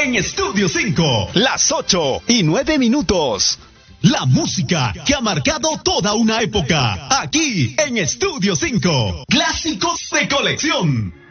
en Estudio 5. Las 8:09. La música que ha marcado toda una época. Aquí en Estudio 5. Clásicos de colección.